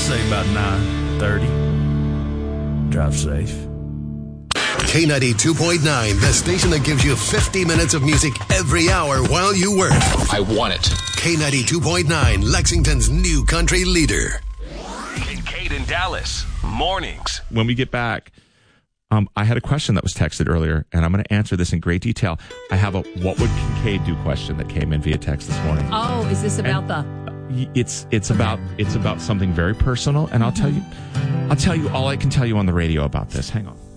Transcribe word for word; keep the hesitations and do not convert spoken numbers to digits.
say about nine thirty. Drive safe. K ninety-two point nine, the station that gives you fifty minutes of music every hour while you work. I want it. K ninety-two point nine, Lexington's new country leader. Kincaid in Dallas, mornings. When we get back, um, I had a question that was texted earlier, and I'm going to answer this in great detail. I have a what would Kincaid do question that came in via text this morning. Oh, is this about and the... It's it's about it's about something very personal, and I'll tell you I'll tell you all I can tell you on the radio about this. Hang on.